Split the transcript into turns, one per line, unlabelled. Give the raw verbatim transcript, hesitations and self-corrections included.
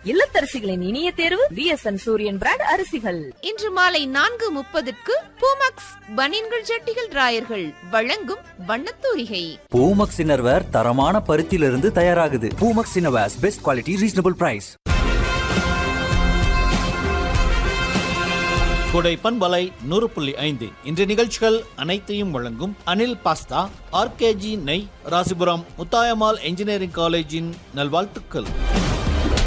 இல்லத்தரசிகளின் இனிய தேர்வு விஎஸ்என் சூரியன் பிராண்ட் அரிசிகள்.
இன்று மாலை நான்கு முப்பதுக்கு பூமக்ஸ் பனியன்கள் ஜட்டிகள் ராயர்கள் வழங்கும் வண்ணத்தூரிகை.
பூமக்ஸ் இன்னர்வேர் தரமான பருத்தியிலிருந்து தயாராகுது. Poomex innerwears best quality reasonable price.
கொடை பண்பலை நூறு புள்ளி ஐந்து இன்று நிகழ்ச்சிகள் அனைத்தையும் வழங்கும் அனில் பாஸ்தா, ஆர்கேஜி நெய், ராசிபுரம் முத்தாயம்மாள் என்ஜினியரிங் காலேஜின் நல்வாழ்த்துக்கள்.